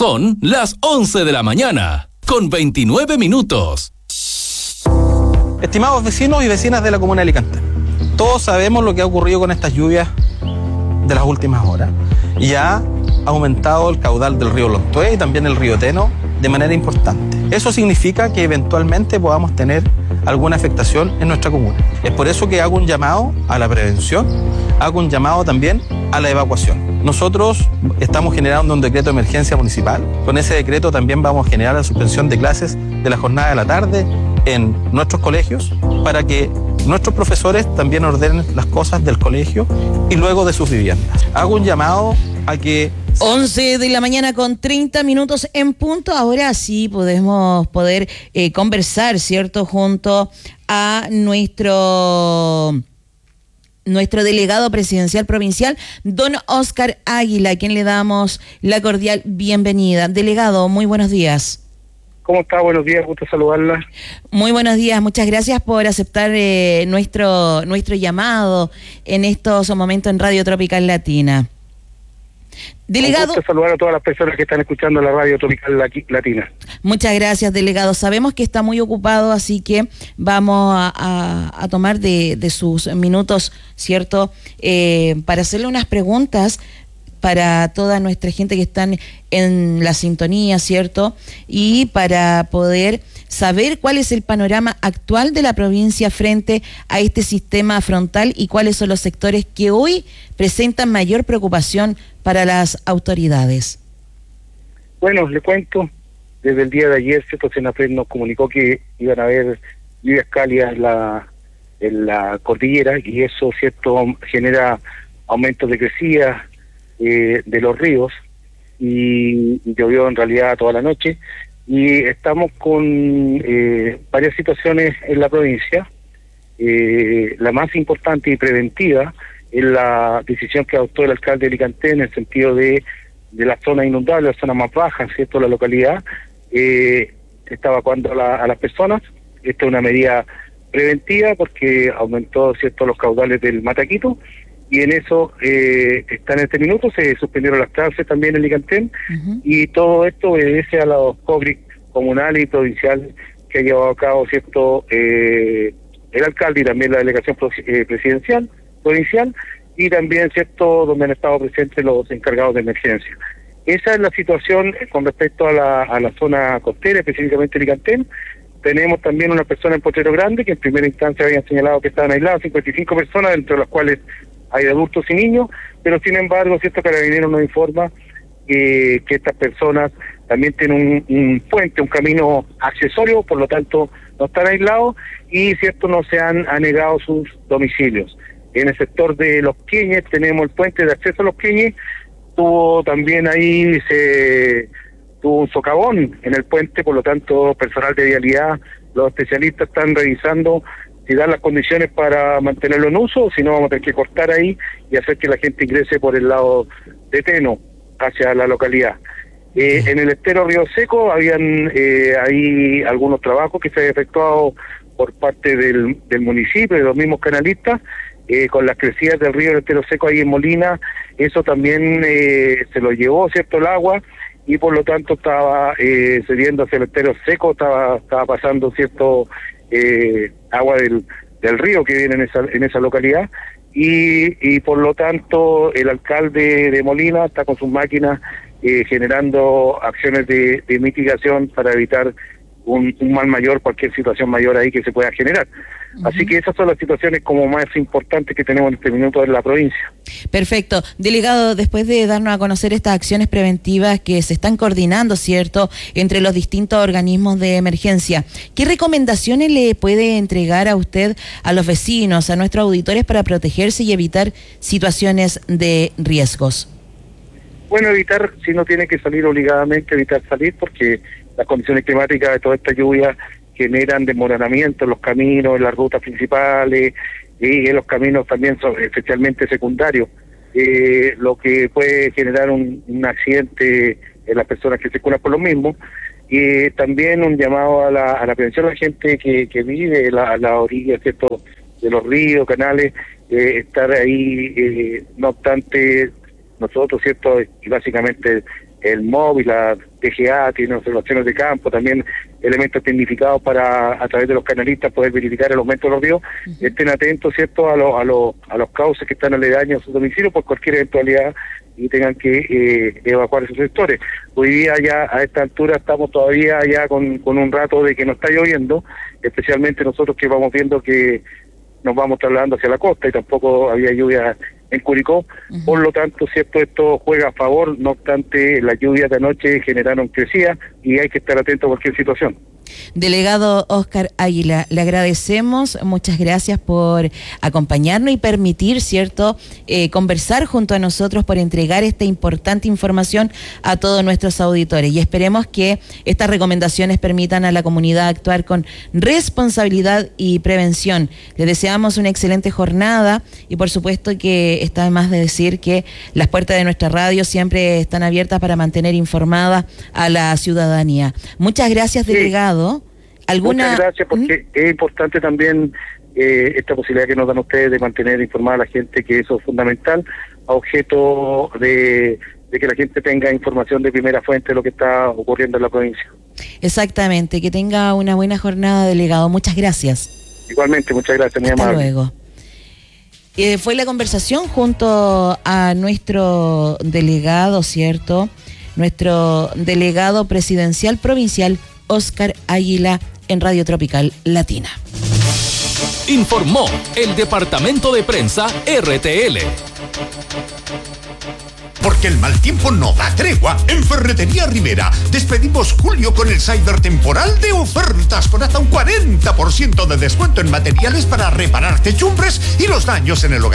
Son las 11 de la mañana, con 29 minutos. Estimados vecinos y vecinas de la comuna de Alicante, todos sabemos lo que ha ocurrido con estas lluvias de las últimas horas. Ya ha aumentado el caudal del río Lontué y también el río Teno de manera importante. Eso significa que eventualmente podamos tener alguna afectación en nuestra comuna. Es por eso que hago un llamado a la prevención, hago un llamado también a la evacuación. Nosotros estamos generando un decreto de emergencia municipal. Con ese decreto también vamos a generar la suspensión de clases de la jornada de la tarde en nuestros colegios para que nuestros profesores también ordenen las cosas del colegio y luego de sus viviendas. Hago un llamado a que 11 de la mañana con 30 minutos en punto. Ahora sí podemos conversar, ¿cierto? Junto a nuestro delegado presidencial provincial, don Óscar Águila, a quien le damos la cordial bienvenida. Delegado, muy buenos días. ¿Cómo está? Buenos días, gusto saludarla. Muy buenos días, muchas gracias por aceptar nuestro llamado en estos momentos en Radio Tropical Latina. Delegado, un gusto saludar a todas las personas que están escuchando la Radio Tropical Latina. Muchas gracias, delegado. Sabemos que está muy ocupado, así que vamos a tomar de sus minutos, ¿cierto? Para hacerle unas preguntas para toda nuestra gente que están en la sintonía, ¿cierto? Y para poder saber cuál es el panorama actual de la provincia frente a este sistema frontal y cuáles son los sectores que hoy presentan mayor preocupación para las autoridades. Bueno, le cuento, desde el día de ayer, ¿cierto? Senapred nos comunicó que iban a haber lluvias cálidas en la cordillera y eso, ¿cierto?, genera aumentos de crecida de los ríos y llovió en realidad toda la noche y estamos con varias situaciones en la provincia. La más importante y preventiva es la decisión que adoptó el alcalde de Alicante en el sentido de la zona inundable, la zona más baja, ¿cierto?, la localidad, está evacuando a las personas. Esta es una medida preventiva porque aumentó, ¿cierto?, los caudales del Mataquito y en eso está en este minuto, se suspendieron las clases también en Alicante y todo esto obedece a los COGRIC comunales y provinciales que ha llevado a cabo, ¿cierto?, el alcalde y también la delegación presidencial provincial y también, ¿cierto?, donde han estado presentes los encargados de emergencia. Esa es la situación con respecto a la zona costera, específicamente Alicante. Tenemos también una persona en Potrero Grande que en primera instancia habían señalado que estaban aisladas 55 personas, entre las cuales hay de adultos y niños, pero sin embargo, ¿cierto?, Carabineros nos informa que estas personas también tienen un puente, un camino accesorio, por lo tanto no están aislados y, ¿cierto?, no se han anegado sus domicilios. En el sector de Los Queñes tenemos el puente de acceso a Los Queñes, tuvo un socavón en el puente, por lo tanto personal de vialidad, los especialistas están revisando si dan las condiciones para mantenerlo en uso, o si no vamos a tener que cortar ahí y hacer que la gente ingrese por el lado de Teno hacia la localidad. En el estero Río Seco habían ahí algunos trabajos que se han efectuado por parte del municipio, de los mismos canalistas, con las crecidas del río del estero Seco ahí en Molina. Eso también se lo llevó, ¿cierto?, el agua, y por lo tanto estaba cediendo hacia el estero Seco, estaba pasando, ¿cierto?, agua del río que viene en esa localidad, y por lo tanto el alcalde de Molina está con sus máquinas generando acciones de mitigación para evitar un mal mayor, cualquier situación mayor ahí que se pueda generar. Así que esas son las situaciones como más importantes que tenemos en este minuto en la provincia. Perfecto. Delegado, después de darnos a conocer estas acciones preventivas que se están coordinando, ¿cierto?, entre los distintos organismos de emergencia, ¿qué recomendaciones le puede entregar a usted, a los vecinos, a nuestros auditores para protegerse y evitar situaciones de riesgos? Bueno, evitar, si no tiene que salir obligadamente, evitar salir porque las condiciones climáticas de toda esta lluvia generan desmoronamiento en los caminos, en las rutas principales y en los caminos también, especialmente secundarios, lo que puede generar un accidente en las personas que circulan por lo mismo. Y también un llamado a la prevención de la gente que vive a la orilla, ¿cierto?, de los ríos, canales, estar ahí, no obstante nosotros, ¿cierto?, y básicamente el móvil, la TGA tiene observaciones de campo, también elementos tecnificados para, a través de los canalistas, poder verificar el aumento de los ríos. Estén atentos, ¿cierto?, a los cauces que están aledaños a su domicilio por cualquier eventualidad y tengan que evacuar esos sectores. Hoy día ya a esta altura estamos todavía ya con un rato de que no está lloviendo, especialmente nosotros que vamos viendo que nos vamos trasladando hacia la costa y tampoco había lluvia en Curicó. Por lo tanto, cierto, esto juega a favor, no obstante las lluvias de anoche generaron crecida y hay que estar atento a cualquier situación. Delegado Óscar Águila, le agradecemos, muchas gracias por acompañarnos y permitir, ¿cierto?, conversar junto a nosotros, por entregar esta importante información a todos nuestros auditores, y esperemos que estas recomendaciones permitan a la comunidad actuar con responsabilidad y prevención. Les deseamos una excelente jornada y por supuesto que está de más de decir que las puertas de nuestra radio siempre están abiertas para mantener informada a la ciudadanía. Muchas gracias, delegado. Muchas gracias, porque es importante también esta posibilidad que nos dan ustedes de mantener informada a la gente, que eso es fundamental, a objeto de que la gente tenga información de primera fuente de lo que está ocurriendo en la provincia. Exactamente, que tenga una buena jornada, delegado. Muchas gracias. Igualmente, muchas gracias, muy amable. Hasta luego. Fue la conversación junto a nuestro delegado, ¿cierto?, nuestro delegado presidencial provincial, Óscar Águila, en Radio Tropical Latina. Informó el Departamento de Prensa RTL. Porque el mal tiempo no da tregua, en Ferretería Rivera despedimos julio con el cyber temporal de ofertas con hasta un 40% de descuento en materiales para reparar techumbres y los daños en el hogar.